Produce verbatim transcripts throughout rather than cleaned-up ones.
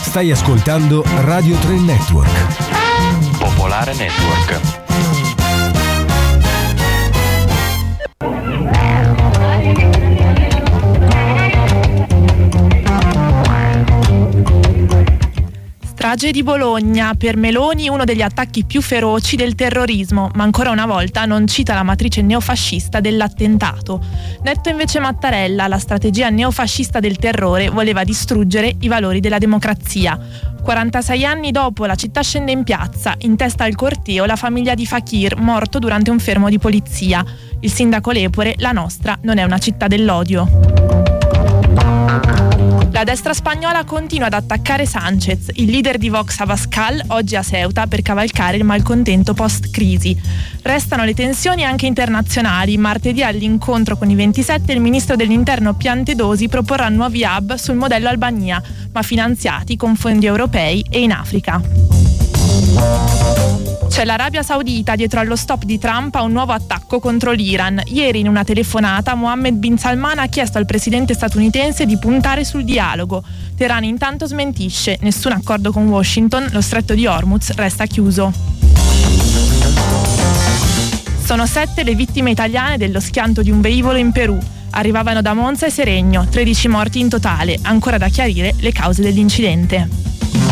Stai ascoltando Radio tre Network. Popolare Network. Strage di Bologna, per Meloni uno degli attacchi più feroci del terrorismo, ma ancora una volta non cita la matrice neofascista dell'attentato. Detto invece Mattarella, la strategia neofascista del terrore voleva distruggere i valori della democrazia. quarantasei anni dopo la città scende in piazza, in testa al corteo la famiglia di Fakir, morto durante un fermo di polizia. Il sindaco Lepore, la nostra non è una città dell'odio. La destra spagnola continua ad attaccare Sánchez, il leader di Vox Abascal, oggi a Ceuta per cavalcare il malcontento post-crisi. Restano le tensioni anche internazionali. Martedì all'incontro con i ventisette il ministro dell'interno Piantedosi proporrà nuovi hub sul modello Albania, ma finanziati con fondi europei e in Africa. C'è l'Arabia Saudita dietro allo stop di Trump a un nuovo attacco contro l'Iran. Ieri in una telefonata Mohammed bin Salman ha chiesto al presidente statunitense di puntare sul dialogo. Teheran intanto smentisce: nessun accordo con Washington, lo stretto di Hormuz resta chiuso. Sono sette le vittime italiane dello schianto di un velivolo in Perù. Arrivavano da Monza e Seregno, tredici morti in totale, ancora da chiarire le cause dell'incidente.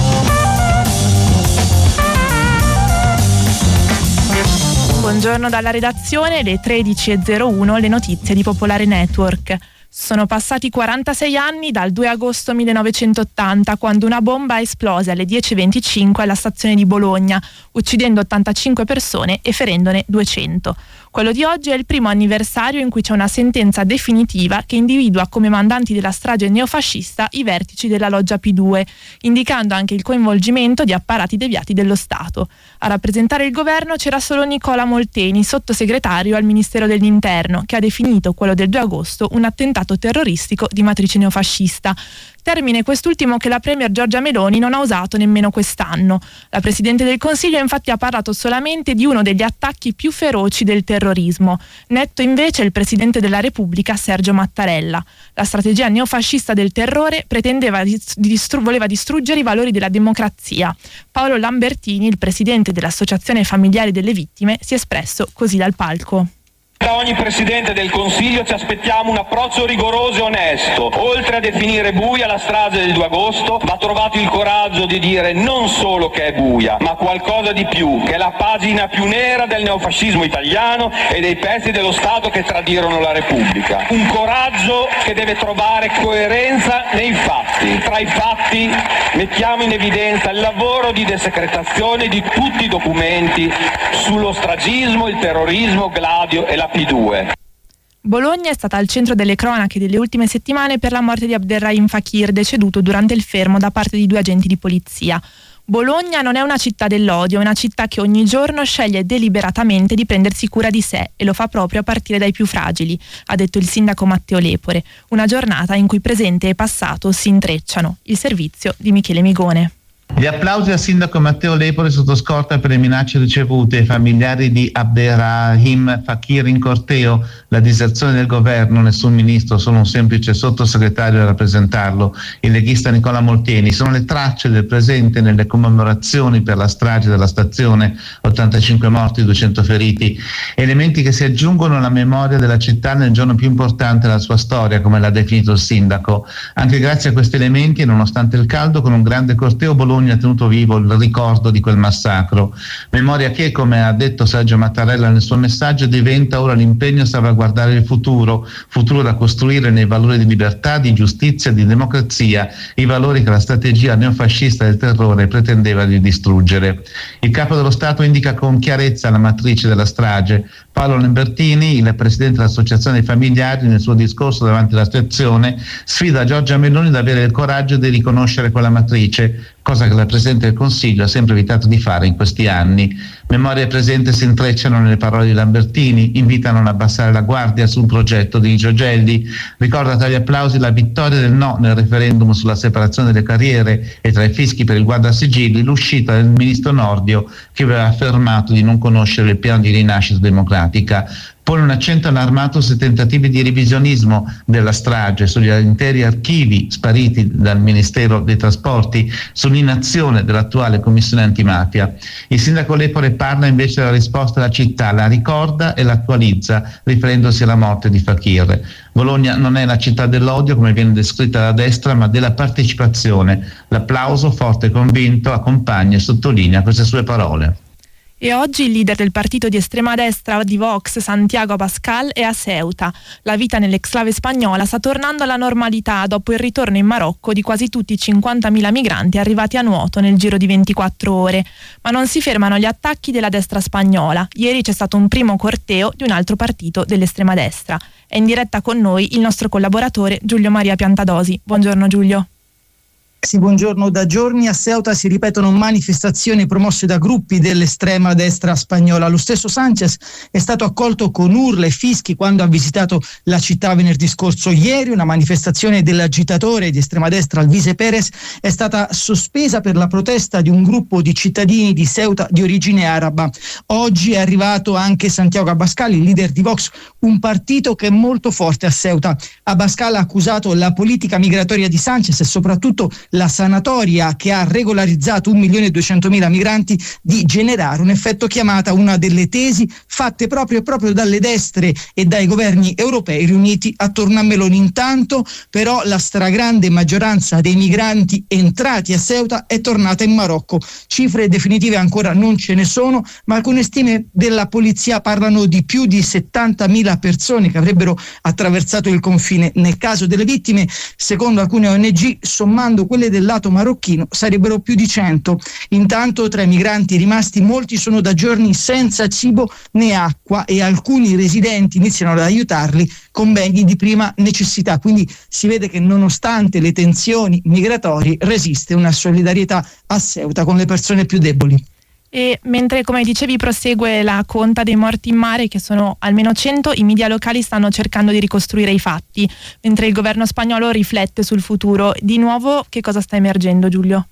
Buongiorno dalla redazione, le tredici e zero uno, le notizie di Popolare Network. Sono passati quarantasei anni dal due agosto millenovecentottanta, quando una bomba esplose alle dieci e venticinque alla stazione di Bologna, uccidendo ottantacinque persone e ferendone duecento. Quello di oggi è il primo anniversario in cui c'è una sentenza definitiva che individua come mandanti della strage neofascista i vertici della loggia P due, indicando anche il coinvolgimento di apparati deviati dello Stato. A rappresentare il governo c'era solo Nicola Molteni, sottosegretario al Ministero dell'Interno, che ha definito quello del due agosto un attentato terroristico di matrice neofascista. Termine quest'ultimo che la premier Giorgia Meloni non ha usato nemmeno quest'anno. La Presidente del Consiglio infatti ha parlato solamente di uno degli attacchi più feroci del terrorismo. Netto invece il Presidente della Repubblica Sergio Mattarella. La strategia neofascista del terrore pretendeva di distru- voleva distruggere i valori della democrazia. Paolo Lambertini, il Presidente dell'Associazione Familiari delle Vittime, si è espresso così dal palco. Da ogni Presidente del Consiglio ci aspettiamo un approccio rigoroso e onesto. Oltre a definire buia la strage del due agosto, va trovato il coraggio di dire non solo che è buia, ma qualcosa di più, che è la pagina più nera del neofascismo italiano e dei pezzi dello Stato che tradirono la Repubblica. Un coraggio che deve trovare coerenza nei fatti. Tra i fatti mettiamo in evidenza il lavoro di desecretazione di tutti i documenti sullo stragismo, il terrorismo, Gladio e la P due. Bologna è stata al centro delle cronache delle ultime settimane per la morte di Abderrahim Fakir, deceduto durante il fermo da parte di due agenti di polizia. Bologna non è una città dell'odio, è una città che ogni giorno sceglie deliberatamente di prendersi cura di sé e lo fa proprio a partire dai più fragili, ha detto il sindaco Matteo Lepore. Una giornata in cui presente e passato si intrecciano. Il servizio di Michele Migone. Gli applausi al sindaco Matteo Lepore sotto scorta per le minacce ricevute ai familiari di Abderrahim Fakir in corteo, la diserzione del governo, nessun ministro, solo un semplice sottosegretario a rappresentarlo, il leghista Nicola Molteni, sono le tracce del presente nelle commemorazioni per la strage della stazione, ottantacinque morti, duecento feriti, elementi che si aggiungono alla memoria della città nel giorno più importante della sua storia, come l'ha definito il sindaco. Anche grazie a questi elementi e nonostante il caldo, con un grande corteo Bologna ha tenuto vivo il ricordo di quel massacro, memoria che, come ha detto Sergio Mattarella nel suo messaggio, diventa ora l'impegno a salvaguardare il futuro, futuro da costruire nei valori di libertà, di giustizia, di democrazia, i valori che la strategia neofascista del terrore pretendeva di distruggere. Il capo dello Stato indica con chiarezza la matrice della strage. Paolo Lambertini, il presidente dell'Associazione dei Familiari, nel suo discorso davanti alla stazione, sfida Giorgia Meloni ad avere il coraggio di riconoscere quella matrice, cosa che la Presidente del Consiglio ha sempre evitato di fare in questi anni. Memoria e presente si intrecciano nelle parole di Lambertini, invitano a non abbassare la guardia sul progetto di Giogelli, ricorda tra gli applausi la vittoria del no nel referendum sulla separazione delle carriere e tra i fischi per il guardasigilli l'uscita del ministro Nordio che aveva affermato di non conoscere il piano di rinascita democratica. drammatica. Pone un accento allarmato sui tentativi di revisionismo della strage, sugli interi archivi spariti dal Ministero dei Trasporti, sull'inazione dell'attuale Commissione Antimafia. Il sindaco Lepore parla invece della risposta alla città, la ricorda e l'attualizza, riferendosi alla morte di Fakir. Bologna non è la città dell'odio come viene descritta da destra, ma della partecipazione. L'applauso forte e convinto accompagna e sottolinea queste sue parole. E oggi il leader del partito di estrema destra di Vox, Santiago Abascal, è a Ceuta. La vita nell'exclave spagnola sta tornando alla normalità dopo il ritorno in Marocco di quasi tutti i cinquantamila migranti arrivati a nuoto nel giro di ventiquattro ore. Ma non si fermano gli attacchi della destra spagnola. Ieri c'è stato un primo corteo di un altro partito dell'estrema destra. È in diretta con noi il nostro collaboratore Giulio Maria Piantadosi. Buongiorno Giulio. Sì, buongiorno. Da giorni a Ceuta si ripetono manifestazioni promosse da gruppi dell'estrema destra spagnola. Lo stesso Sanchez è stato accolto con urla e fischi quando ha visitato la città venerdì scorso. Ieri una manifestazione dell'agitatore di estrema destra Alvise Perez è stata sospesa per la protesta di un gruppo di cittadini di Ceuta di origine araba. Oggi è arrivato anche Santiago Abascal, il leader di Vox, un partito che è molto forte a Ceuta. Abascal ha accusato la politica migratoria di Sanchez e soprattutto la sanatoria che ha regolarizzato un milione e duecentomila migranti di generare un effetto chiamata, una delle tesi fatte proprio proprio dalle destre e dai governi europei riuniti attorno a Meloni. Intanto però la stragrande maggioranza dei migranti entrati a Ceuta è tornata in Marocco. Cifre definitive ancora non ce ne sono, ma alcune stime della polizia parlano di più di settantamila persone che avrebbero attraversato il confine. Nel caso delle vittime, secondo alcune O N G, sommando quelle del lato marocchino, sarebbero più di cento. Intanto tra i migranti rimasti molti sono da giorni senza cibo né acqua e alcuni residenti iniziano ad aiutarli con beni di prima necessità. Quindi si vede che nonostante le tensioni migratorie resiste una solidarietà a Ceuta con le persone più deboli. E mentre, come dicevi, prosegue la conta dei morti in mare, che sono almeno cento, i media locali stanno cercando di ricostruire i fatti, mentre il governo spagnolo riflette sul futuro. Di nuovo, che cosa sta emergendo, Giulio?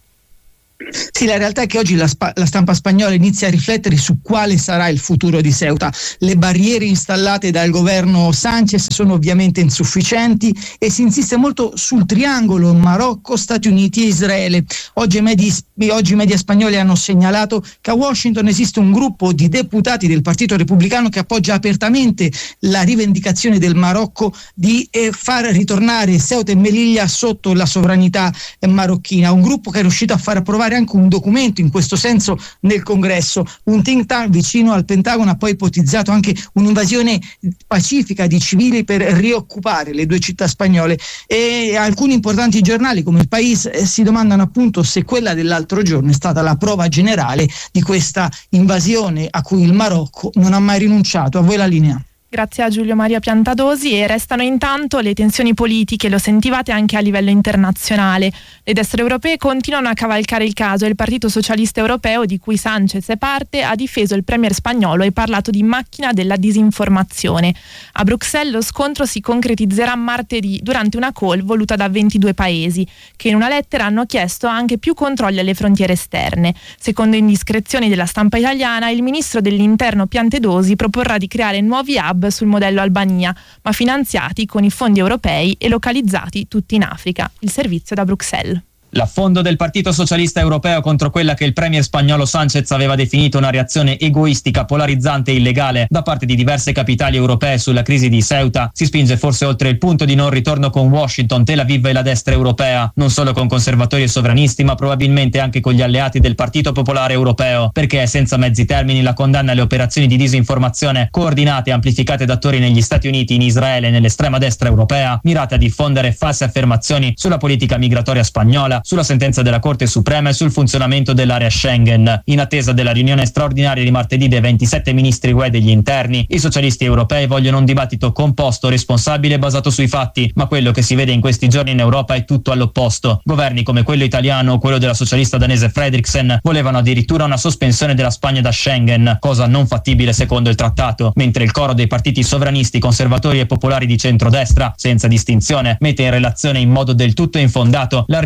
Sì, la realtà è che oggi la, spa- la stampa spagnola inizia a riflettere su quale sarà il futuro di Ceuta. Le barriere installate dal governo Sanchez sono ovviamente insufficienti e si insiste molto sul triangolo Marocco, Stati Uniti e Israele. Oggi i media, oggi i media spagnoli hanno segnalato che a Washington esiste un gruppo di deputati del Partito Repubblicano che appoggia apertamente la rivendicazione del Marocco di eh, far ritornare Ceuta e Melilla sotto la sovranità eh, marocchina. Un gruppo che è riuscito a far approvare anche un documento in questo senso nel Congresso. Un think tank vicino al Pentagono ha poi ipotizzato anche un'invasione pacifica di civili per rioccupare le due città spagnole, e alcuni importanti giornali come Il País eh, si domandano appunto se quella dell'altro giorno è stata la prova generale di questa invasione a cui il Marocco non ha mai rinunciato. A voi la linea. Grazie a Giulio Maria Piantadosi. E restano intanto le tensioni politiche, lo sentivate anche a livello internazionale. Le destre europee continuano a cavalcare il caso e il Partito Socialista Europeo, di cui Sanchez è parte, ha difeso il premier spagnolo e parlato di macchina della disinformazione. A Bruxelles lo scontro si concretizzerà martedì durante una call voluta da ventidue paesi, che in una lettera hanno chiesto anche più controlli alle frontiere esterne. Secondo indiscrezioni della stampa italiana, il ministro dell'Interno Piantadosi proporrà di creare nuovi hub sul modello Albania, ma finanziati con i fondi europei e localizzati tutti in Africa. Il servizio da Bruxelles. L'affondo del Partito Socialista Europeo contro quella che il premier spagnolo Sanchez aveva definito una reazione egoistica, polarizzante e illegale da parte di diverse capitali europee sulla crisi di Ceuta si spinge forse oltre il punto di non ritorno con Washington, Tel Aviv e la destra europea, non solo con conservatori e sovranisti, ma probabilmente anche con gli alleati del Partito Popolare Europeo, perché è senza mezzi termini la condanna alle operazioni di disinformazione coordinate e amplificate da attori negli Stati Uniti, in Israele e nell'estrema destra europea, mirate a diffondere false affermazioni sulla politica migratoria spagnola, sulla sentenza della Corte Suprema e sul funzionamento dell'area Schengen. In attesa della riunione straordinaria di martedì dei ventisette ministri U E degli interni, i socialisti europei vogliono un dibattito composto, responsabile e basato sui fatti, ma quello che si vede in questi giorni in Europa è tutto all'opposto. Governi come quello italiano o quello della socialista danese Fredriksen volevano addirittura una sospensione della Spagna da Schengen, cosa non fattibile secondo il trattato, mentre il coro dei partiti sovranisti, conservatori e popolari di centrodestra, senza distinzione, mette in relazione in modo del tutto infondato l'arrivo di oltre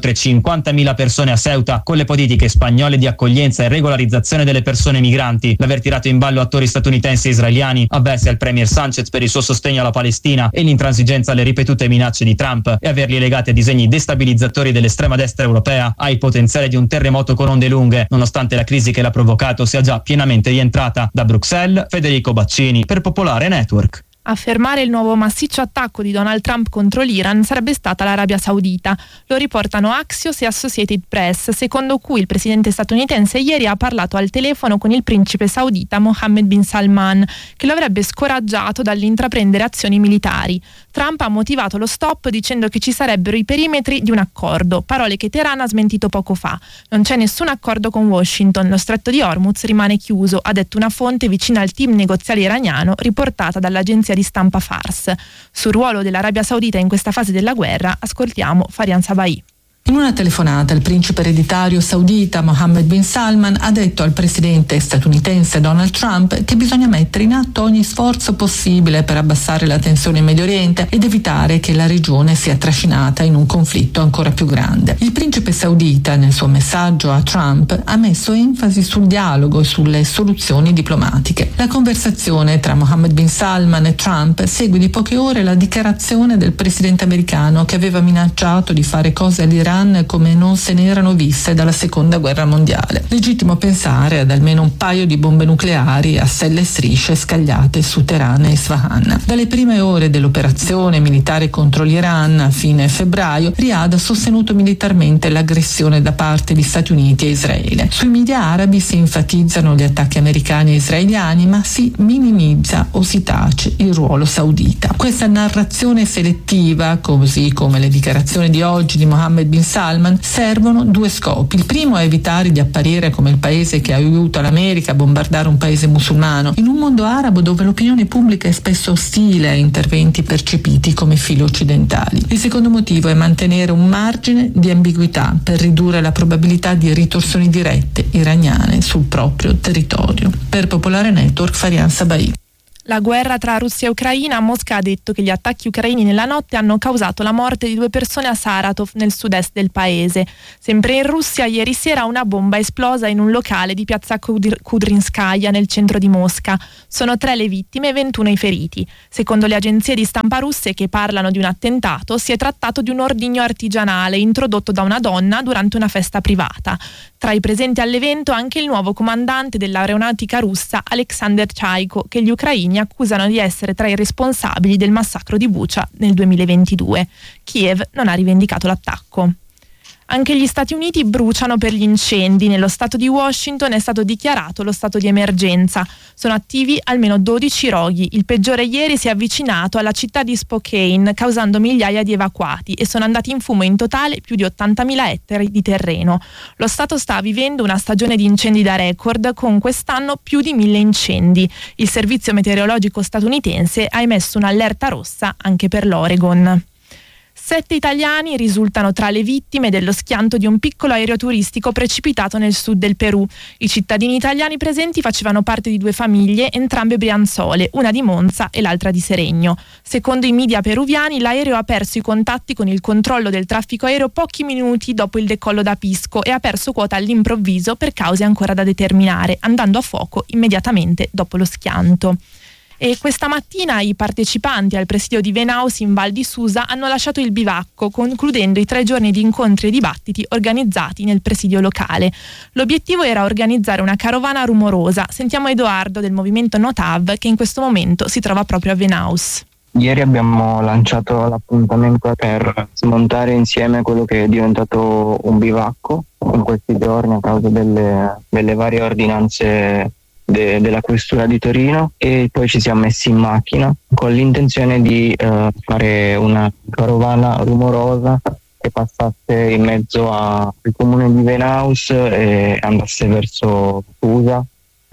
oltre cinquantamila persone a Ceuta con le politiche spagnole di accoglienza e regolarizzazione delle persone migranti. L'aver tirato in ballo attori statunitensi e israeliani, avversi al premier Sanchez per il suo sostegno alla Palestina e l'intransigenza alle ripetute minacce di Trump e averli legati a disegni destabilizzatori dell'estrema destra europea ha il potenziale di un terremoto con onde lunghe, nonostante la crisi che l'ha provocato sia già pienamente rientrata. Da Bruxelles, Federico Baccini per Popolare Network. A fermare il nuovo massiccio attacco di Donald Trump contro l'Iran sarebbe stata l'Arabia Saudita. Lo riportano Axios e Associated Press, secondo cui il presidente statunitense ieri ha parlato al telefono con il principe saudita Mohammed bin Salman, che lo avrebbe scoraggiato dall'intraprendere azioni militari. Trump ha motivato lo stop dicendo che ci sarebbero i perimetri di un accordo, parole che Teheran ha smentito poco fa. Non c'è nessun accordo con Washington, lo stretto di Hormuz rimane chiuso, ha detto una fonte vicina al team negoziale iraniano riportata dall'agenzia di stampa Fars. Sul ruolo dell'Arabia Saudita in questa fase della guerra ascoltiamo Farian Sabai. In una telefonata il principe ereditario saudita Mohammed bin Salman ha detto al presidente statunitense Donald Trump che bisogna mettere in atto ogni sforzo possibile per abbassare la tensione in Medio Oriente ed evitare che la regione sia trascinata in un conflitto ancora più grande. Il principe saudita nel suo messaggio a Trump ha messo enfasi sul dialogo e sulle soluzioni diplomatiche. La conversazione tra Mohammed bin Salman e Trump segue di poche ore la dichiarazione del presidente americano che aveva minacciato di fare cose all'Iran come non se ne erano viste dalla seconda guerra mondiale. Legittimo pensare ad almeno un paio di bombe nucleari a selle e strisce scagliate su Teheran e Isfahan. Dalle prime ore dell'operazione militare contro l'Iran a fine febbraio, Riyadh ha sostenuto militarmente l'aggressione da parte di Stati Uniti e Israele. Sui media arabi si enfatizzano gli attacchi americani e israeliani, ma si minimizza o si tace il ruolo saudita. Questa narrazione selettiva, così come le dichiarazioni di oggi di Mohammed bin Salman, servono due scopi. Il primo è evitare di apparire come il paese che aiuta l'America a bombardare un paese musulmano in un mondo arabo dove l'opinione pubblica è spesso ostile a interventi percepiti come filo occidentali. Il secondo motivo è mantenere un margine di ambiguità per ridurre la probabilità di ritorsioni dirette iraniane sul proprio territorio. Per Popolare Network, Farian Sabai. La guerra tra Russia e Ucraina, Mosca ha detto che gli attacchi ucraini nella notte hanno causato la morte di due persone a Saratov, nel sud-est del paese. Sempre in Russia, ieri sera una bomba è esplosa in un locale di piazza Kudrinskaya, nel centro di Mosca. Sono tre le vittime e ventuno i feriti. Secondo le agenzie di stampa russe che parlano di un attentato, si è trattato di un ordigno artigianale introdotto da una donna durante una festa privata. Tra i presenti all'evento anche il nuovo comandante dell'aeronautica russa Alexander Chaiko, che gli ucraini accusano di essere tra i responsabili del massacro di Bucha nel duemilaventidue. Kiev non ha rivendicato l'attacco. Anche gli Stati Uniti bruciano per gli incendi. Nello stato di Washington è stato dichiarato lo stato di emergenza. Sono attivi almeno dodici roghi. Il peggiore ieri si è avvicinato alla città di Spokane, causando migliaia di evacuati, e sono andati in fumo in totale più di ottantamila ettari di terreno. Lo stato sta vivendo una stagione di incendi da record, con quest'anno più di mille incendi. Il servizio meteorologico statunitense ha emesso un'allerta rossa anche per l'Oregon. Sette italiani risultano tra le vittime dello schianto di un piccolo aereo turistico precipitato nel sud del Perù. I cittadini italiani presenti facevano parte di due famiglie, entrambe brianzole, una di Monza e l'altra di Seregno. Secondo i media peruviani, l'aereo ha perso i contatti con il controllo del traffico aereo pochi minuti dopo il decollo da Pisco e ha perso quota all'improvviso per cause ancora da determinare, andando a fuoco immediatamente dopo lo schianto. E questa mattina i partecipanti al presidio di Venaus in Val di Susa hanno lasciato il bivacco, concludendo i tre giorni di incontri e dibattiti organizzati nel presidio locale. L'obiettivo era organizzare una carovana rumorosa. Sentiamo Edoardo del movimento Notav, che in questo momento si trova proprio a Venaus. Ieri abbiamo lanciato l'appuntamento per smontare insieme quello che è diventato un bivacco in questi giorni a causa delle, delle varie ordinanze De, della questura di Torino, e poi ci siamo messi in macchina con l'intenzione di eh, fare una carovana rumorosa che passasse in mezzo al comune di Venaus e andasse verso Susa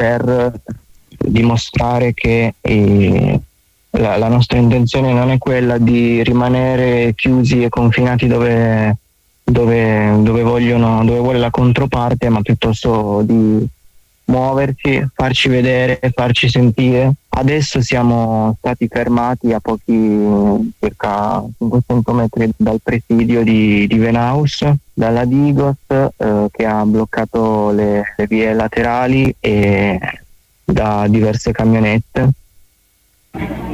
per dimostrare che eh, la, la nostra intenzione non è quella di rimanere chiusi e confinati dove, dove, dove vogliono, dove vuole la controparte, ma piuttosto di muoverci, farci vedere, farci sentire. Adesso siamo stati fermati a pochi, circa cinquecento metri dal presidio di, di Venaus, dalla Digos eh, che ha bloccato le, le vie laterali e da diverse camionette.